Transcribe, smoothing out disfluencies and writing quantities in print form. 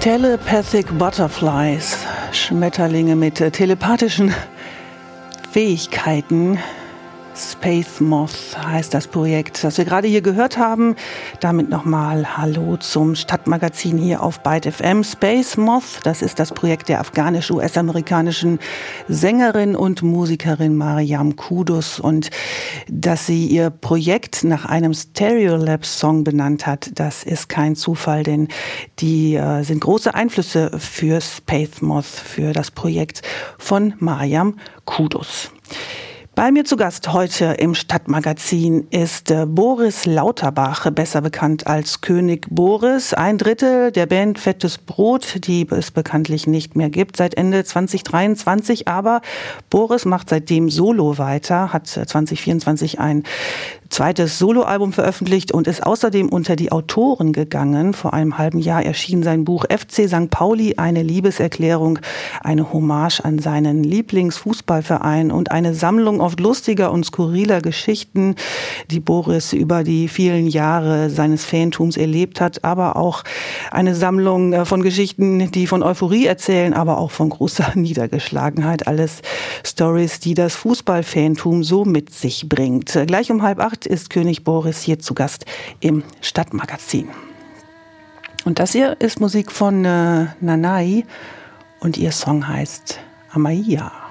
Telepathic Butterflies, Schmetterlinge mit telepathischen Fähigkeiten. Space Moth heißt das Projekt, das wir gerade hier gehört haben. Damit nochmal Hallo zum Stadtmagazin hier auf Byte FM. Space Moth, das ist das Projekt der afghanisch-US-amerikanischen Sängerin und Musikerin Mariam Kudus. Und dass sie ihr Projekt nach einem Stereolab-Song benannt hat, das ist kein Zufall, denn die sind große Einflüsse für Space Moth, für das Projekt von Mariam Kudus. Bei mir zu Gast heute im Stadtmagazin ist Boris Lauterbach, besser bekannt als König Boris. Ein Drittel der Band Fettes Brot, die es bekanntlich nicht mehr gibt seit Ende 2023. Aber Boris macht seitdem Solo weiter, hat 2024 ein zweites Soloalbum veröffentlicht und ist außerdem unter die Autoren gegangen. Vor einem halben Jahr erschien sein Buch FC St. Pauli, eine Liebeserklärung, eine Hommage an seinen Lieblingsfußballverein und eine Sammlung oft lustiger und skurriler Geschichten, die Boris über die vielen Jahre seines Fantums erlebt hat, aber auch eine Sammlung von Geschichten, die von Euphorie erzählen, aber auch von großer Niedergeschlagenheit. Alles Stories, die das Fußballfantum so mit sich bringt. Gleich um 7:30 ist König Boris hier zu Gast im Stadtmagazin. Und das hier ist Musik von Nanai und ihr Song heißt Amaya.